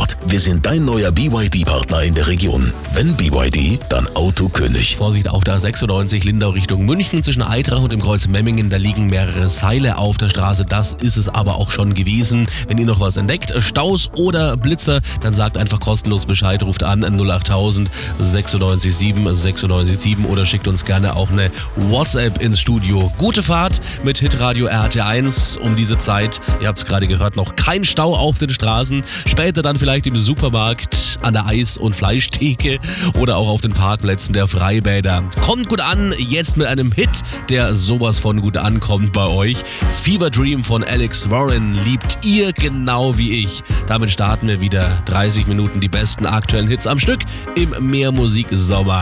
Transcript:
Autofahrt. Wir sind dein neuer BYD-Partner in der Region. Wenn BYD, dann Autokönig. Vorsicht auf der 96 Lindau Richtung München zwischen Eitrach und dem Kreuz Memmingen. Da liegen mehrere Seile auf der Straße. Das ist es aber auch schon gewesen. Wenn ihr noch was entdeckt, Staus oder Blitzer, dann sagt einfach kostenlos Bescheid. Ruft an 08000 96 7 96 7 oder schickt uns gerne auch eine WhatsApp ins Studio. Gute Fahrt mit Hitradio RT1 um diese Zeit. Ihr habt es gerade gehört, noch kein Stau auf den Straßen. Später dann vielleicht im Supermarkt, an der Eis- und Fleischtheke oder auch auf den Parkplätzen der Freibäder. Kommt gut an, jetzt mit einem Hit, der sowas von gut ankommt bei euch. Fever Dream von Alex Warren liebt ihr genau wie ich. Damit starten wir wieder 30 Minuten die besten aktuellen Hits am Stück im Mehrmusik-Sommer.